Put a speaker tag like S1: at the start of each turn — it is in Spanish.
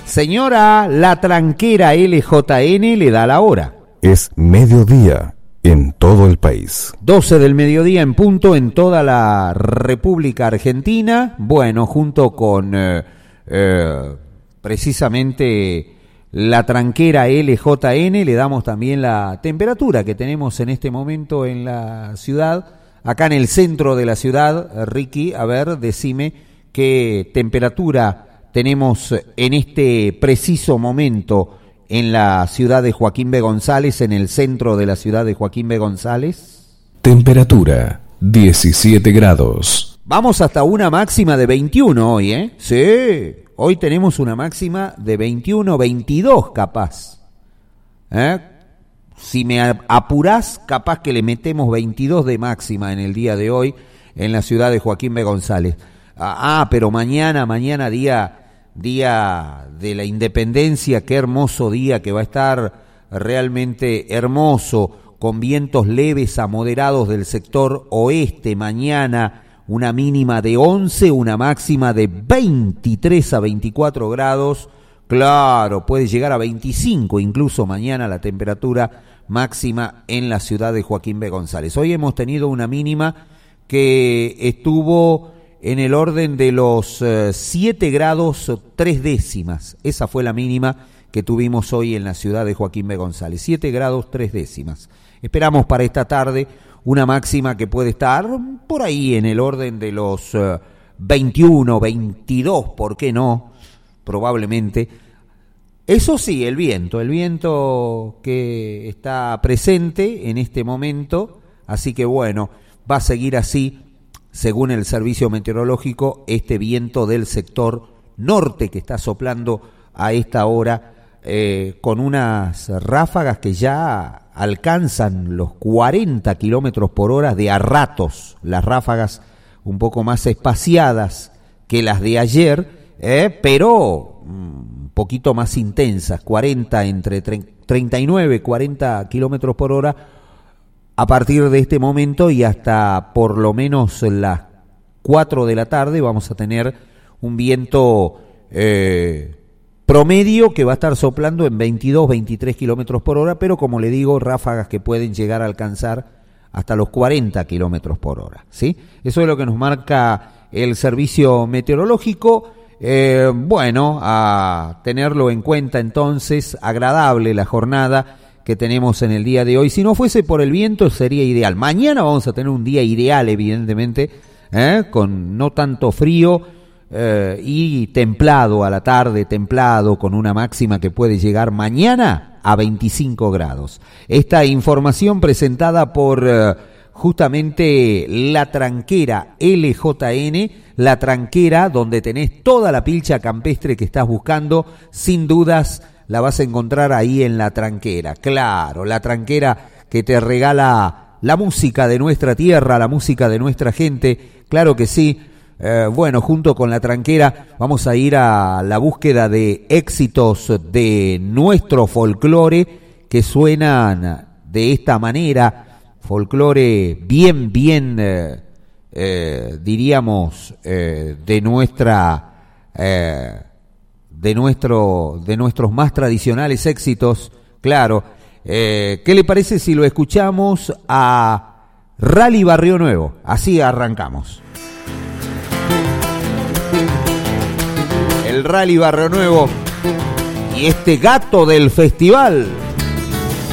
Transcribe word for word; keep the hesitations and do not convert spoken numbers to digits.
S1: Señora, la tranquera L J N le da la hora.
S2: Es mediodía en todo el país.
S1: doce del mediodía en punto en toda la República Argentina. Bueno, junto con eh, eh, precisamente la tranquera L J N le damos también la temperatura que tenemos en este momento en la ciudad. Acá en el centro de la ciudad, Ricky, a ver, decime qué temperatura tenemos en este preciso momento en la ciudad de Joaquín B. González, en el centro de la ciudad de Joaquín B. González.
S2: Temperatura diecisiete grados.
S1: Vamos hasta una máxima de veintiuno hoy, ¿eh? Sí, hoy tenemos una máxima de veintiuno, veintidós capaz. ¿Eh? Si me apurás, capaz que le metemos veintidós de máxima en el día de hoy en la ciudad de Joaquín B. González. Ah, pero mañana, mañana día, día de la Independencia, qué hermoso día que va a estar, realmente hermoso, con vientos leves a moderados del sector oeste. Mañana una mínima de once, una máxima de veintitrés a veinticuatro grados. Claro, puede llegar a veinticinco incluso mañana la temperatura máxima en la ciudad de Joaquín B. González. Hoy hemos tenido una mínima que estuvo en el orden de los eh, siete grados tres décimas. Esa fue la mínima que tuvimos hoy en la ciudad de Joaquín B. González, siete grados tres décimas. Esperamos para esta tarde una máxima que puede estar por ahí en el orden de los eh, veintiuno, veintidós, ¿por qué no? Probablemente. Eso sí, el viento, el viento que está presente en este momento, así que bueno, va a seguir así. Según el servicio meteorológico, este viento del sector norte que está soplando a esta hora eh, con unas ráfagas que ya alcanzan los cuarenta kilómetros por hora de a ratos, las ráfagas un poco más espaciadas que las de ayer, eh, pero un poquito más intensas, cuarenta, entre treinta y nueve y cuarenta kilómetros por hora, a partir de este momento y hasta por lo menos las cuatro de la tarde vamos a tener un viento eh, promedio que va a estar soplando en veintidós, veintitrés kilómetros por hora, pero como le digo, ráfagas que pueden llegar a alcanzar hasta los cuarenta kilómetros por hora, ¿sí? Eso es lo que nos marca el servicio meteorológico. Eh, bueno, a tenerlo en cuenta entonces, agradable la jornada que tenemos en el día de hoy. Si no fuese por el viento sería ideal. Mañana vamos a tener un día ideal, evidentemente, ¿eh? Con no tanto frío eh, y templado a la tarde, templado, con una máxima que puede llegar mañana a veinticinco grados. Esta información presentada por eh, justamente la tranquera L J N, la tranquera donde tenés toda la pilcha campestre que estás buscando, sin dudas la vas a encontrar ahí en la tranquera. Claro, la tranquera que te regala la música de nuestra tierra, la música de nuestra gente, claro que sí. Eh, bueno, junto con la tranquera vamos a ir a la búsqueda de éxitos de nuestro folclore que suenan de esta manera, folclore bien, bien, eh, eh, diríamos, eh, de nuestra... Eh, de nuestro de nuestros más tradicionales éxitos, claro. Eh, ¿qué le parece si lo escuchamos a Rally Barrio Nuevo? Así arrancamos. El Rally Barrio Nuevo y este gato del festival.